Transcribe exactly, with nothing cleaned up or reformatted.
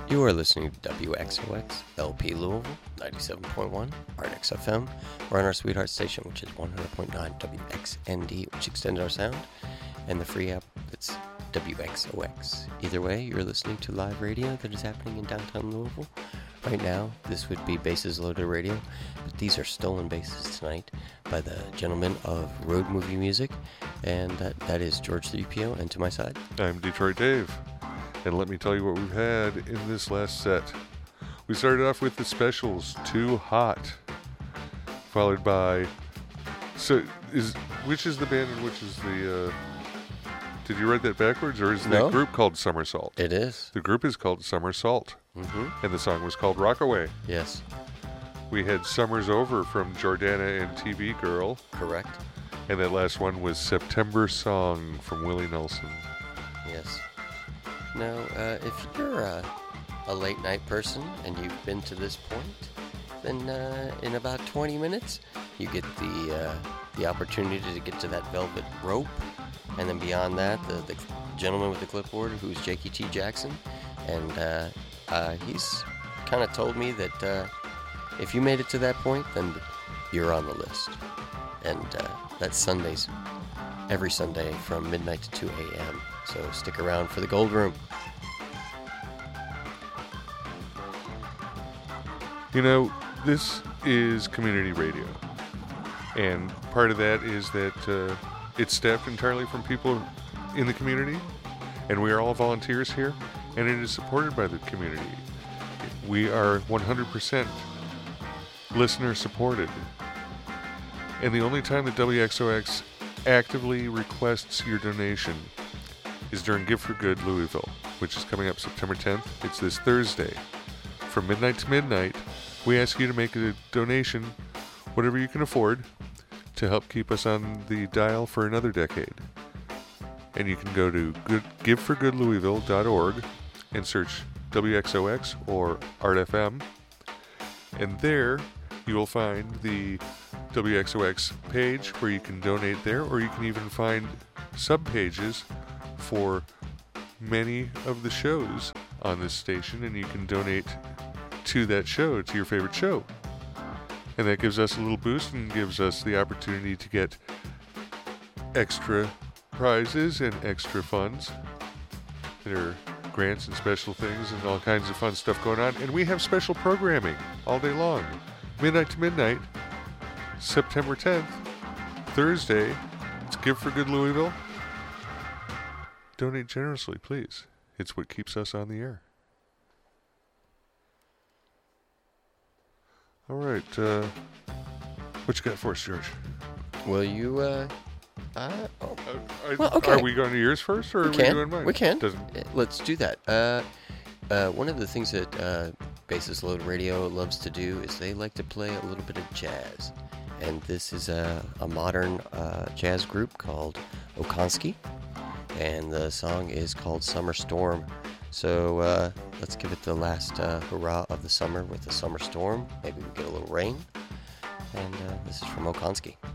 You are listening to W X O X L P Louisville, ninety-seven point one, R X F M, or on our sweetheart station, which is one hundred point nine W X N D, which extends our sound, and the free app that's W X O X. Either way, you're listening to live radio that is happening in downtown Louisville. Right now, this would be Bases Loaded Radio, but these are stolen bases tonight by the gentleman of Road Movie Music, and that, that is George three P O, and to my side, I'm Detroit Dave. And let me tell you what we've had in this last set. We started off with the specials, Too Hot, followed by, so is which is the band and which is the, uh, did you write that backwards, or is the No. group called Somersault? it is. The group is called Somersault, Mm-hmm. and the song was called Rockaway. Yes, We had Summer's Over from Jordana and T V Girl, correct. and that last one was September Song from Willie Nelson. Yes. Now, uh, if you're a, a late night person and you've been to this point, then uh, in about twenty minutes, you get the uh, the opportunity to get to that velvet rope, and then beyond that, the, the gentleman with the clipboard, who's Jakey T. Jackson, and uh, uh, he's kind of told me that uh, if you made it to that point, then you're on the list, and uh, that's Sundays, every Sunday from midnight to two a.m. So stick around for the Gold Room. You know, this is community radio, and part of that is that uh, it's staffed entirely from people in the community, and we are all volunteers here, and it is supported by the community. We are one hundred percent listener supported, and the only time that W X O X actively requests your donation is during Give for Good Louisville, which is coming up September tenth. It's this Thursday. From midnight to midnight, we ask you to make a donation, whatever you can afford, to help keep us on the dial for another decade. And you can go to good, give for good louisville dot org and search W X O X or Art F M. And there you will find the W X O X page where you can donate there, or you can even find subpages for many of the shows on this station, and you can donate to that show, to your favorite show. And that gives us a little boost and gives us the opportunity to get extra prizes and extra funds. There are grants and special things and all kinds of fun stuff going on. And we have special programming all day long. Midnight to midnight, September tenth, Thursday. It's Give for Good Louisville. Donate generously, please. It's what keeps us on the air. All right. Uh, what you got for us, George? Will you, uh, uh, oh, Uh, I, Well, okay. Are we going to yours first, or we are we can, doing mine? we can. Doesn't, Uh, Let's do that. Uh, uh, one of the things that uh, Basis Load Radio loves to do is they like to play a little bit of jazz. And this is a, a modern uh, jazz group called Okonski. And the song is called Summer Storm. So uh, let's give it the last uh, hurrah of the summer with the summer storm. Maybe we get a little rain. And uh, this is from Okonski.